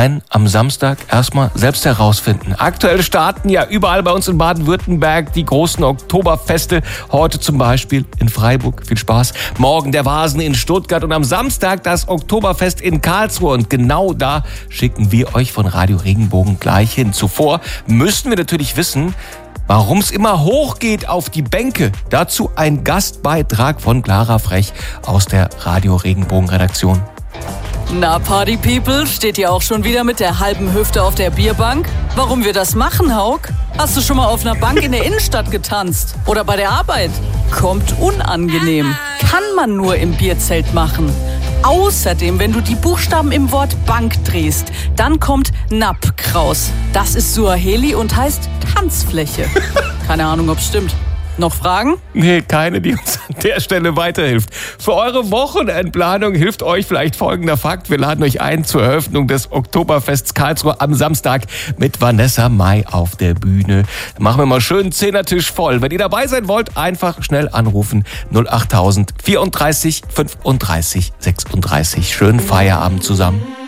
Nein, am Samstag erstmal selbst herausfinden. Aktuell starten ja überall bei uns in Baden-Württemberg die großen Oktoberfeste. Heute zum Beispiel in Freiburg. Viel Spaß. Morgen der Vasen in Stuttgart und am Samstag das Oktoberfest in Karlsruhe. Und genau da schicken wir euch von Radio Regenbogen gleich hin. Zuvor müssen wir natürlich wissen, warum es immer hochgeht auf die Bänke. Dazu ein Gastbeitrag von Clara Frech aus der Radio Regenbogen Redaktion. Na, Party People, steht ihr auch schon wieder mit der halben Hüfte auf der Bierbank? Warum wir das machen, Hauk? Hast du schon mal auf einer Bank in der Innenstadt getanzt? Oder bei der Arbeit? Kommt unangenehm. Kann man nur im Bierzelt machen. Außerdem, wenn du die Buchstaben im Wort Bank drehst, dann kommt NAP raus. Das ist Suaheli und heißt Tanzfläche. Keine Ahnung, ob's stimmt. Noch Fragen? Nee, keine, die uns an der Stelle weiterhilft. Für eure Wochenendplanung hilft euch vielleicht folgender Fakt. Wir laden euch ein zur Eröffnung des Oktoberfests Karlsruhe am Samstag mit Vanessa Mai auf der Bühne. Machen wir mal schön einen Zehnertisch voll. Wenn ihr dabei sein wollt, einfach schnell anrufen. 08000 34 35 36. Schönen Feierabend zusammen.